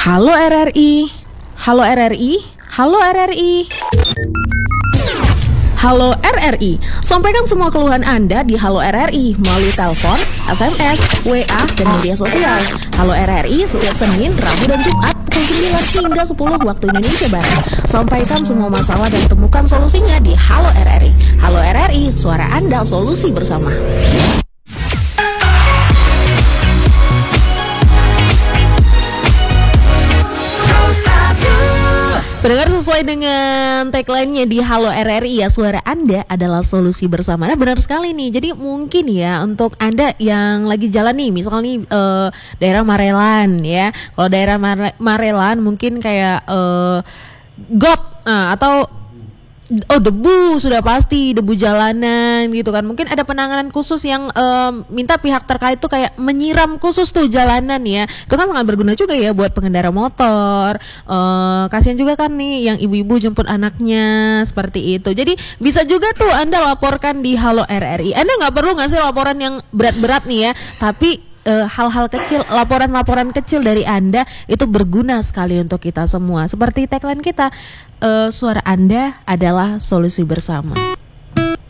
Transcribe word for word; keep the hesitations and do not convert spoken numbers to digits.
Halo R R I, halo R R I, halo R R I. Halo R R I, sampaikan semua keluhan Anda di Halo R R I melalui telepon, S M S, W A, dan media sosial. Halo R R I setiap Senin, Rabu, dan Jumat pukul sembilan hingga sepuluh waktu Indonesia Barat. Sampaikan semua masalah dan temukan solusinya di Halo R R I. Halo R R I, suara Anda, solusi bersama. Pendengar, sesuai dengan tagline-nya di Halo R R I ya, suara Anda adalah solusi bersama. Nah, benar sekali nih. Jadi mungkin ya untuk Anda yang lagi jalan nih, misalnya nih uh, daerah Marelan ya. Kalau daerah Mare- Marelan mungkin kayak uh, got uh, atau oh debu, sudah pasti debu jalanan gitu kan. Mungkin ada penanganan khusus yang um, minta pihak terkait tuh kayak menyiram khusus tuh jalanan ya. Itu kan sangat berguna juga ya buat pengendara motor. Uh, kasihan juga kan nih yang ibu-ibu jemput anaknya seperti itu. Jadi bisa juga tuh Anda laporkan di Halo R R I. Anda nggak perlu ngasih laporan yang berat-berat nih ya, tapi Uh, hal-hal kecil, laporan-laporan kecil dari Anda itu berguna sekali untuk kita semua. Seperti tagline kita, uh, suara Anda adalah solusi bersama.